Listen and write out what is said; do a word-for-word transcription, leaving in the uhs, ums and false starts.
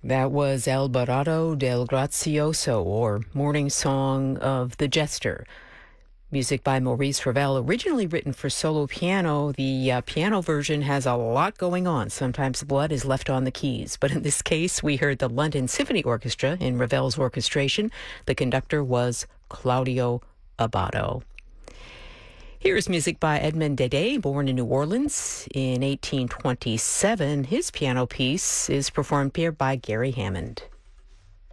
That was El Barado del Grazioso, or Morning Song of the Jester. Music by Maurice Ravel, originally written for solo piano. The uh, piano version has a lot going on. Sometimes blood is left on the keys. But in this case, we heard the London Symphony Orchestra in Ravel's orchestration. The conductor was Claudio Abbado. Here's music by Edmond Dede, born in New Orleans in eighteen twenty-seven. His piano piece is performed here by Gary Hammond.